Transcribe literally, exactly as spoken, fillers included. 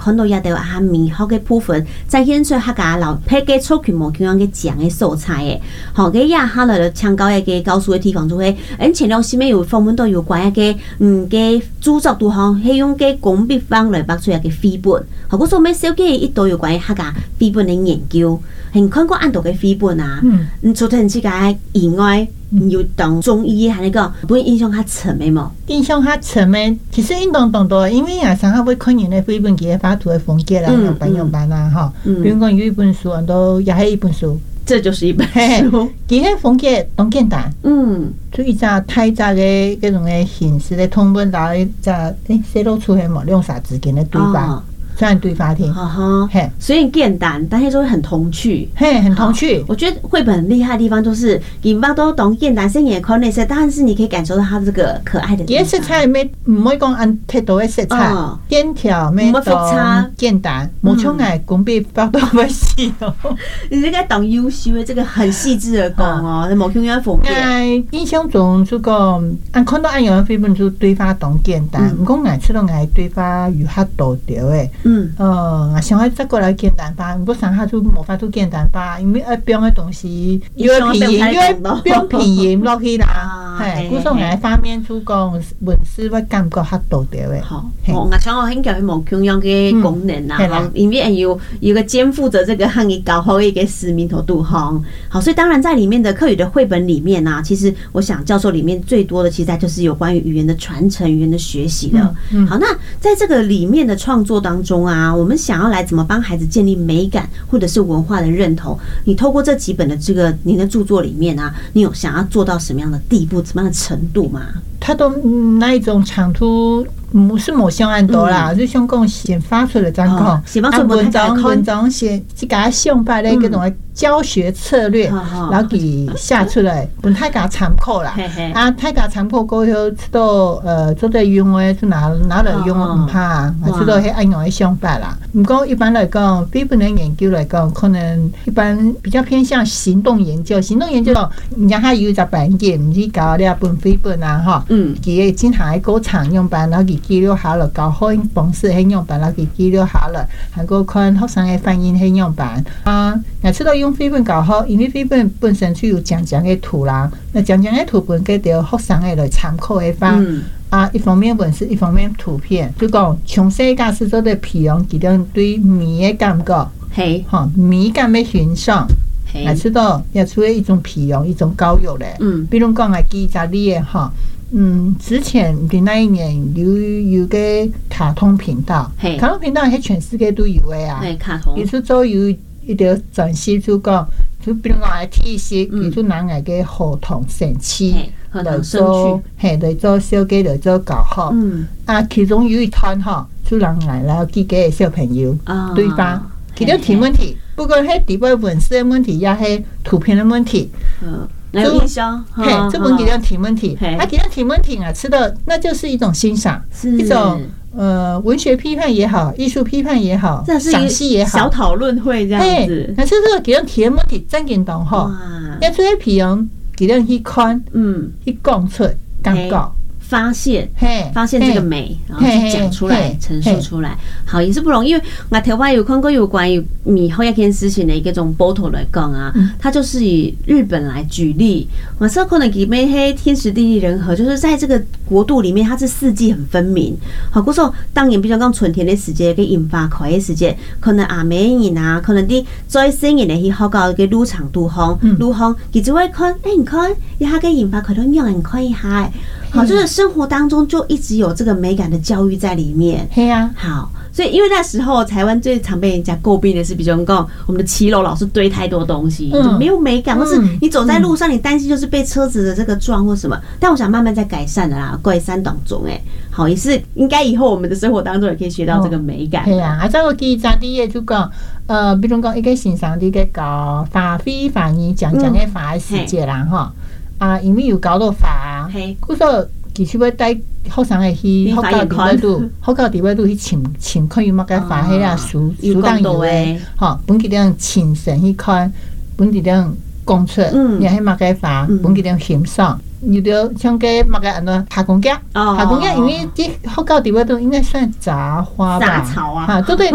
看到也得啊美好嘅部分，再显出客家老配嘅粗拳毛腔嘅酱嘅素菜嘅，好嘅也下來搶高一個高數嘅地方就會，而前兩時面有訪問到有關一個嗯嘅製作度行，係用嘅工筆方來畫出一個繪本，好嗰數咩小嘅一度有關客家繪本嘅研究，係看過按度嘅繪本啊，嗯，除咗之間以外。有當中醫係那個，本印象較深的冇？ 印象較深的，其實運動當多，因為啊，上下會看人的繪本，佢畫圖的風格啦，用版用版啦，哈。比如講有一本書，很多也係一本書， 這就是一本書。 佢嘅風格當簡單，嗯，就一隻太雜嘅嗰種嘅形式嘅通本，然後一隻誒寫到出嚟冇，用啥字嘅對白。雖然對法庭， 嘿，雖然簡單，但係就會很童趣， 嘿，很童趣。 我覺得繪本很厲害的地方就是，你把都懂簡單，先也看那些，但是你可以感受到它這個可愛的地方。 色彩咩唔可以講按太多嘅色彩，線條咩都簡單，冇像係工筆包到乜事哦。 你這個當優秀的，這個很細緻的講哦，冇像樣風格。 印象中就講，按看到按樣繪本就對法當簡單，唔講愛出到愛對法有較多條嘅。嗯，哦，我想要再過來簡單化，不過上下就冇法度簡單化，因為一邊嘅東西要便宜，要要便宜落去啦。係，古上嘅方面就講文字我感覺較多啲嘅。 好，我我想我很講冇同樣嘅功能啦，因為有有個肩負着這個漢語搞好一個使命同度行。好，所以當然在裡面的課語的繪本裡面啊，其實我想教授裡面最多的，其實就是有關於語言的傳承、語言的學習的。好，那在這個裡面的創作當中啊，我們想要來怎麼幫孩子建立美感或者是文化的認同？你透過這幾本的這個您的著作裡面啊，你有想要做到什麼樣的地步、什麼樣的程度嗎？ 他都那一種長途唔是冇像按多啦，就像講先發出來再講，按文章文章先即個上擺咧嗰種教學策略，然後佢下出來，本太家參考啦，啊太家參考過後知道誒做得用誒，就拿拿來用唔怕，知道係按樣嘅上擺啦。唔過一般來講，繪本嘅研究來講，可能一般比較偏向行動研究，行動研究，人家有一隻版嘅，唔知搞呢本繪本啊，哈。嗯，佢經常喺嗰場用版，然後佢記錄下來，搞好方式喺用版，然後佢記錄下來，還個看學生嘅反應喺用版。啊，我知道用繪本搞好，因為繪本本身就有講講嘅圖啦，那講講嘅圖本給到學生嘅來參考嘅方。嗯、啊，一方面文字，一方面圖片，就講從細個時做的培養，佢哋對美嘅感覺，係哈美感嘅欣賞。我知道也出現一種培養，一種教育咧。嗯，比如講我記在你嘅哈。嗯，之前的那一年有有個卡通頻道，卡通頻道喺全世界都有嘅啊。卡通，有時做有一條展示就講，就比如講係 T 恤，佢就拿嚟嘅合同神器來做，係來做小嘅來做教學。嗯，啊，其中有一團哈，就讓嚟然後幾個小朋友對方，佢哋提問題，不過係底部文字嘅問題，也係圖片嘅問題。嗯。 有印象， 嘿，這本給人提問題，他給人提問題啊，吃的那就是一種欣賞，一種呃文學批判也好，藝術批判也好，賞析也好， 小討論會這樣子。 但是這個給人提問題真簡單哈，要做些培養，給人去看，嗯，去講出感覺。 發現，發現這個美，然後去講出來，陳述出來，好也是不容易。因為我台灣有看過有關於米後一件事情的一個種報道來講啊，它就是以日本來舉例。我說可能給咩黑天時地利人和，就是在這個國度裡面，它是四季很分明。好，嗰時候當然比較講春天的時節，跟櫻花開的時節，可能阿美人啊，可能啲再新人嚟去學校嘅路長度風，路風，佢就會看，誒，你看，一下個櫻花開到讓人看一下。好，就是生活當中就一直有這個美感的教育在裡面。 對啊， 好，所以因為那時候台灣最常被人家詬病的是，比如講我們的騎樓老是堆太多東西，嗯、就沒有美感，或是你走在路上，你擔心就是被車子的這個撞或什麼。但我想慢慢在改善的啦，改善當中，哎，好，也是應該以後我們的生活當中也可以學到這個美感。 係啊，啊，即係我記得啲嘢就講，呃，比如講一個欣賞啲嘅教法非法語講講嘅法嘅世界啦，哈。啊，因為有搞到法，嗰個其實要帶學生嘅去學校地位度，學校地位度去請請看有乜嘅法喺啊書書當有嘅，嚇本佢哋請神去看，本佢哋講出，又係乜嘅法，本佢哋欣賞。有啲像個乜嘅安怎下公家，下公家因為啲學校地位度應該算雜花吧，雜草啊，嚇，都對。